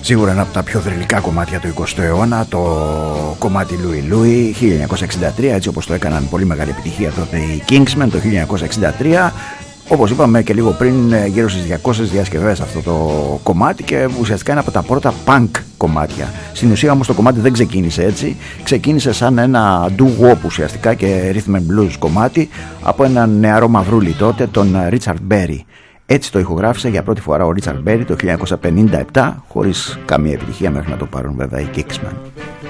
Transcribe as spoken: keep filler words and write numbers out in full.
Σίγουρα ένα από τα πιο θρυλικά κομμάτια του εικοστού αιώνα, το κομμάτι Louie Louie, χίλια εννιακόσια εξήντα τρία, έτσι όπως το έκαναν πολύ μεγάλη επιτυχία τότε οι Kingsmen το χίλια εννιακόσια εξήντα τρία. Όπως είπαμε και λίγο πριν, γύρω στις διακόσιες διασκευές αυτό το κομμάτι και ουσιαστικά είναι από τα πρώτα punk κομμάτια. Στην ουσία όμως το κομμάτι δεν ξεκίνησε έτσι, ξεκίνησε σαν ένα doo-wop ουσιαστικά και rhythm and blues κομμάτι από έναν νεαρό μαυρούλι τότε, τον Richard Berry. Έτσι το ηχογράφησε για πρώτη φορά ο Richard Berry το χίλια εννιακόσια πενήντα επτά, χωρίς καμία επιτυχία μέχρι να το πάρουν βέβαια οι Kingsmen.